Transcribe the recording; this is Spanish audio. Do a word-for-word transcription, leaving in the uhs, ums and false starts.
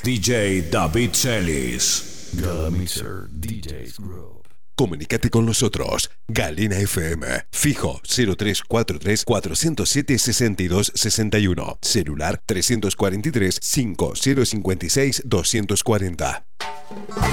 D J David Celis. Galamixer D Js Group. Comunícate con nosotros. Galena F M. Fijo cero tres cuatro tres, cuatro cero siete, seis dos seis uno. Celular tres cuatro tres, cinco cero cinco seis, dos cuatro cero.